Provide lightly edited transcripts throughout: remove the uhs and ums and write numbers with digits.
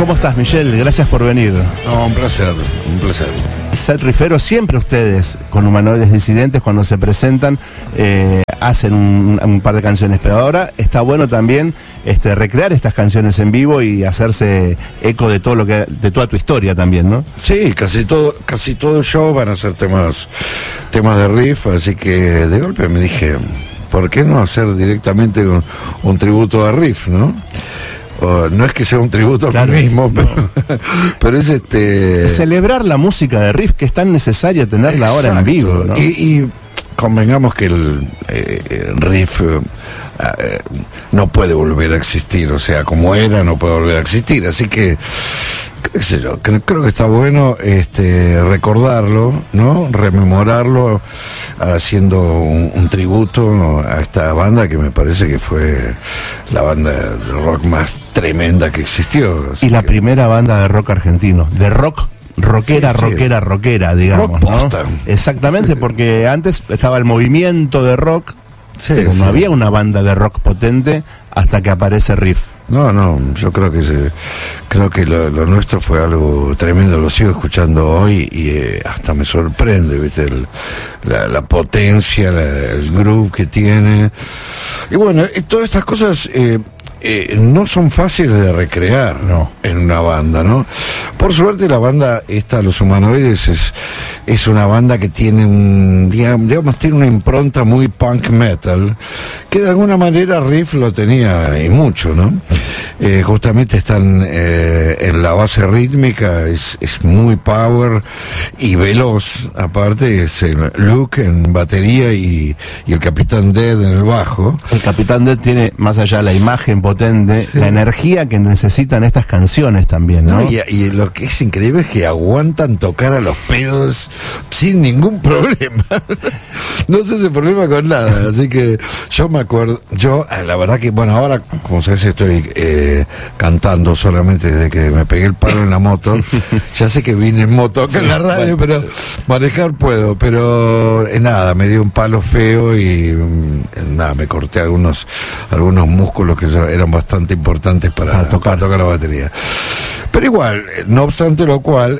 ¿Cómo estás, Michelle? Gracias por venir. No, un placer, un placer. Set Riffero, siempre ustedes, con Humanoides Disidentes, cuando se presentan, hacen un par de canciones, pero ahora está bueno también recrear estas canciones en vivo y hacerse eco de todo de toda tu historia también, ¿no? Sí, casi todo el show van a ser temas de riff, así que de golpe me dije, ¿por qué no hacer directamente un tributo a riff, no? No es que sea un tributo a mí mismo, pero es celebrar la música de riff, que es tan necesario tenerla ahora en vivo, ¿no? Y convengamos que el riff no puede volver a existir, o sea, como era, no puede volver a existir, así que qué sé yo, creo que está bueno recordarlo, ¿no? Rememorarlo, haciendo un tributo a esta banda que me parece que fue la banda de rock más tremenda que existió. Y la primera banda de rock argentino, de rockera, digamos, ¿no? Exactamente, porque antes estaba el movimiento de rock, pero no había una banda de rock potente hasta que aparece Riff. No, yo creo que lo nuestro fue algo tremendo, lo sigo escuchando hoy y hasta me sorprende, ¿viste? La potencia, el groove que tiene. Y bueno, todas estas cosas no son fáciles de recrear, no, en una banda, ¿no? Por suerte la banda esta, Los Humanoides, es una banda que tiene digamos, tiene una impronta muy punk metal, que de alguna manera Riff lo tenía y mucho, ¿no? Justamente están en la base rítmica, es muy power y veloz, aparte es Luke en batería y el Capitán Dead en el bajo. El Capitán Dead tiene, más allá de la imagen potente, la energía que necesitan estas canciones también, ¿no? Y lo que es increíble es que aguantan tocar a los pedos sin ningún problema. No se hace problema con nada, así que yo me acuerdo, la verdad que, bueno, ahora, como sabes, estoy cantando solamente desde que me pegué el palo en la moto. Ya sé que vine en moto acá en la radio, pero manejar puedo, pero nada, me dio un palo feo y nada, me corté algunos músculos que eran bastante importantes para tocar la batería. Pero igual, no obstante lo cual,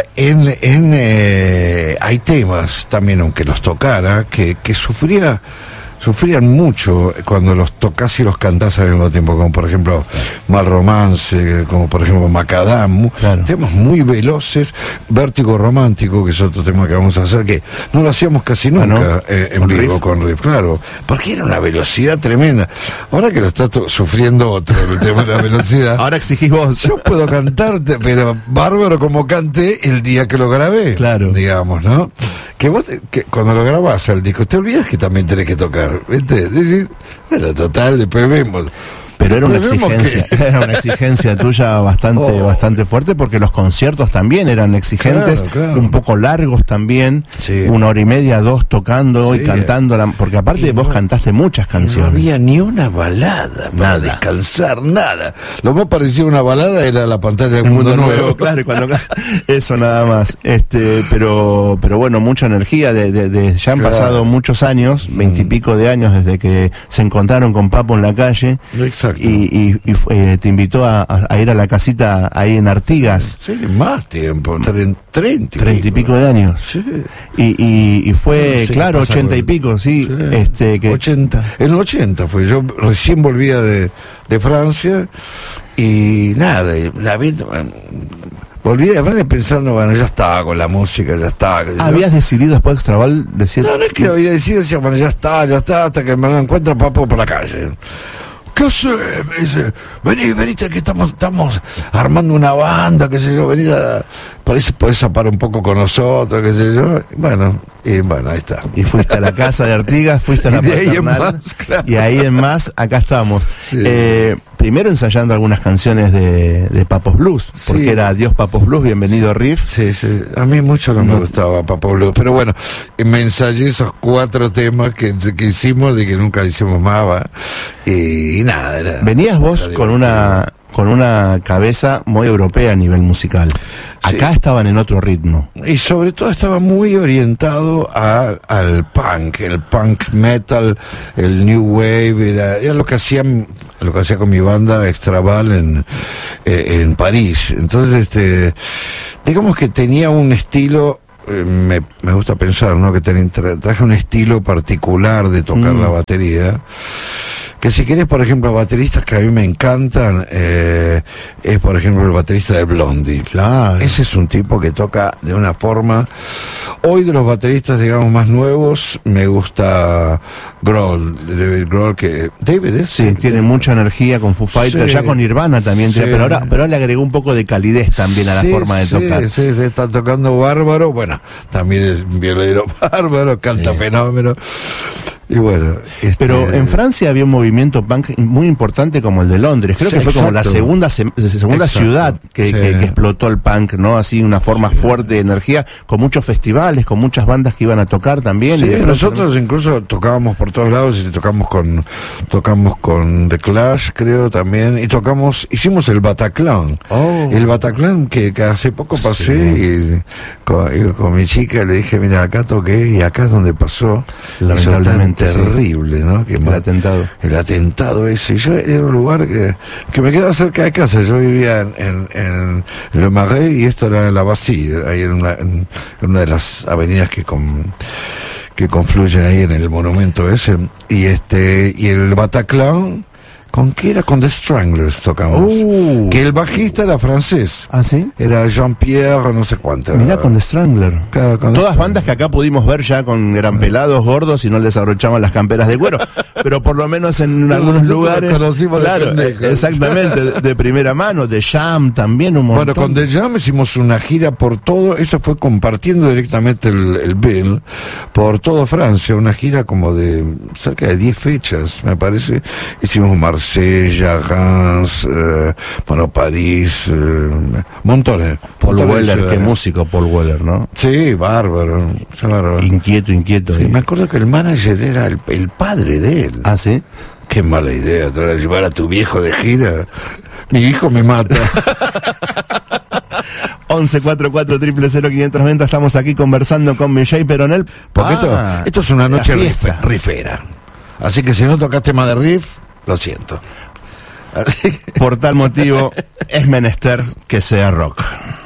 hay temas también, aunque los tocara, que sufrían mucho cuando los tocas y los cantás al mismo tiempo, como por ejemplo Mal Romance, como por ejemplo Macadam, temas muy veloces. Vértigo Romántico, que es otro tema que vamos a hacer, que no lo hacíamos casi nunca en vivo con Riff, claro, porque era una velocidad tremenda. Ahora que lo está sufriendo otro, el tema de la velocidad. Ahora exigís vos. Yo puedo cantarte, pero bárbaro como canté el día que lo grabé, claro, digamos, ¿no? Que vos, cuando lo grabás el disco, te olvidas que también tenés que tocar, ¿viste? Decir, bueno, total, después vemos. Pero era una exigencia tuya bastante fuerte, porque los conciertos también eran exigentes, claro. Un poco largos también, 1 hora y media, 2 tocando y cantando, porque aparte vos cantaste muchas canciones. No había ni una balada para descansar, nada. Lo más parecido a una balada era la pantalla del Mundo Nuevo. Claro, y cuando eso nada más. Pero bueno, mucha energía, ya han pasado muchos años, 20 y pico de años desde que se encontraron con Papo en la calle. Exacto. Y te invitó a ir a la casita ahí en Artigas. Sí, más tiempo, 30 y pico de años. Sí. Y fue, claro, 80 y pico, sí. 80. En el 80 fue. Yo recién volvía de Francia y nada, volví de Francia pensando, bueno, ya estaba con la música, ya está. ¿Habías decidido después de Extraval decir? No es que había decidido, decía, bueno, ya está, hasta que me lo encuentra Papo por la calle. ¿Qué hace? Me dice, venite que estamos armando una banda, qué sé yo, parece podés zapar un poco con nosotros, qué sé yo. Bueno, ahí está. Y fuiste a la casa de Artigas, fuiste a la paternal, y ahí en más, acá estamos. Sí. Primero ensayando algunas canciones de Papos Blues, porque era Adiós Papos Blues, bienvenido Riff. Sí, a mí mucho no me gustaba Papos Blues, pero bueno, me ensayé esos 4 temas que hicimos y que nunca hicimos más, y nada. Venías vos con una cabeza muy europea a nivel musical. Acá estaban en otro ritmo. Y sobre todo estaba muy orientado al punk, el punk metal, el new wave, era lo que hacía con mi banda Extraval en París. Entonces, digamos que tenía un estilo, me gusta pensar, ¿no? Que traje un estilo particular de tocar la batería. Que si querés, por ejemplo, bateristas que a mí me encantan, es por ejemplo el baterista de Blondie. Claro. Ese es un tipo que toca de una forma. Hoy de los bateristas, digamos, más nuevos, me gusta Grohl, David Grohl, que David es. Sí, tiene mucha energía con Foo Fighters, Sí. ya con Nirvana también, Sí. pero ahora le agregó un poco de calidez también a la forma de tocar. Sí, se está tocando bárbaro. Bueno, también es un violero bárbaro, canta fenómeno. Y bueno, Pero en Francia había un movimiento punk muy importante como el de Londres. Creo Sí, que fue como la exacto. segunda Exacto. ciudad que explotó el punk, ¿no? Así una forma fuerte de energía, con muchos festivales, con muchas bandas que iban a tocar también. Sí, y de pronto, nosotros incluso tocábamos por todos lados y tocamos con The Clash, creo, también, y hicimos el Bataclan. Oh. El Bataclan que hace poco pasé y con mi chica le dije, mira, acá toqué y acá es donde pasó. Lamentablemente, Eso tan terrible, ¿no? el atentado. El atentado ese. Y yo era un lugar que me quedaba cerca de casa. Yo vivía en Le Marais y esto era en la Bastille, ahí en una de las avenidas que confluyen ahí en el monumento ese. Y el Bataclan, ¿con qué era? Con The Stranglers tocamos. Que el bajista era francés. ¿Ah, sí? Era Jean-Pierre, no sé cuánto. Mirá, con The Strangler. Claro, con The Todas Strangler. bandas que acá pudimos ver ya eran pelados, gordos y no les abrochaban las camperas de cuero. Pero por lo menos en algunos nosotros lugares. los conocimos de Claro, pendejos. exactamente, de primera mano. De Jam también un montón. Bueno, con The Jam hicimos una gira por todo, eso fue compartiendo directamente el bill por toda Francia, una gira como de cerca de 10 fechas, me parece. Hicimos Marsella, Reims, París, montones. Paul montones de Weller, qué ciudades. músico Paul Weller, ¿no? Sí, bárbaro. Inquieto. Sí, me acuerdo que el manager era el padre de él. Ah, ¿sí? Qué mala idea, llevar a tu viejo de gira. Mi hijo me mata. 1144000520. Estamos aquí conversando con Michelle Peronel. Porque esto es una noche la fiesta. rifera. Así que si no tocas tema de riff, lo siento. Así que... Por tal motivo, es menester que sea rock.